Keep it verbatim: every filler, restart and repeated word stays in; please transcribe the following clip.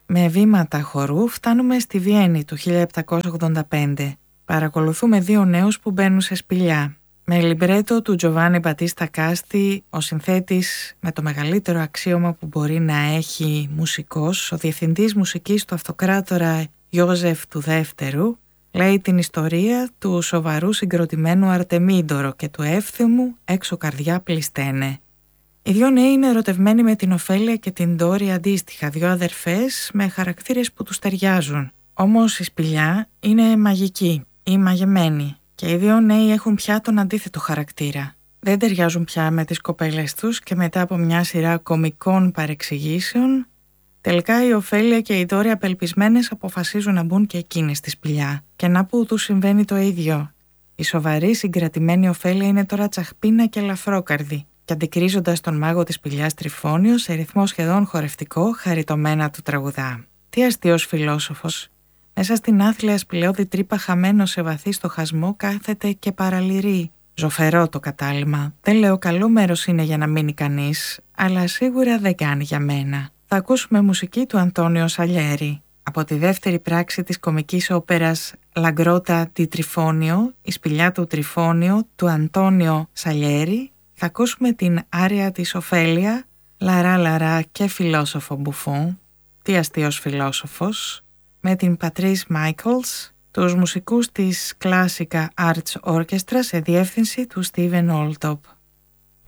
Με βήματα χορού φτάνουμε στη Βιέννη του χίλια επτακόσια ογδόντα πέντε. Παρακολουθούμε δύο νέους που μπαίνουν σε σπηλιά. Με λιμπρέτο του Τζοβάνι Μπατίστα Κάστη, ο συνθέτης με το μεγαλύτερο αξίωμα που μπορεί να έχει μουσικός, ο διευθυντής μουσικής του αυτοκράτορα Ιώζεφ του Δεύτερου, λέει την ιστορία του σοβαρού συγκροτημένου Αρτεμίντορο και του εύθυμου έξω καρδιά πληστένε. Οι δύο νέοι είναι ερωτευμένοι με την Οφέλια και την Ντόρη αντίστοιχα, δύο αδερφές με χαρακτήρες που τους ταιριάζουν. Όμως η σπηλιά είναι μαγική ή μαγεμένη και οι δύο νέοι έχουν πια τον αντίθετο χαρακτήρα. Δεν ταιριάζουν πια με τις κοπέλες τους και μετά από μια σειρά κωμικών παρεξηγήσεων, τελικά η Οφέλια και η Ντόρη απελπισμένες αποφασίζουν να μπουν και εκείνες στη σπηλιά. Και να που τους συμβαίνει το ίδιο. Η σοβαρή συγκρατημένη Οφέλια είναι τώρα τσαχπίνα και ελαφρόκαρδη και αντικρίζοντας τον μάγο της σπηλιάς Τριφώνιο σε ρυθμό σχεδόν χορευτικό, χαριτωμένα του τραγουδά. Τι αστείος φιλόσοφος! Μέσα στην άθλια σπηλαιώδη τρύπα, χαμένο σε βαθύ στοχασμό, κάθεται και παραλυρεί. Ζωφερό το κατάλημα. Δεν λέω καλό μέρος είναι για να μείνει κανείς, αλλά σίγουρα δεν κάνει για μένα. Θα ακούσουμε μουσική του Αντώνιο Σαλιέρη. Από τη δεύτερη πράξη της κομικής όπερας La Grotta di Trifonio, η σπηλιά του Τριφώνιο, του Αντώνιο Σαλιέρη, θα ακούσουμε την άρια της Οφέλια, Λαρά Λαρά και φιλόσοφο Μπουφόν, τι αστείος φιλόσοφος, με την Πατρίς Μάικλς, τους μουσικούς της Classica Arts Orchestra σε διεύθυνση του Στίβεν Όλτοπ.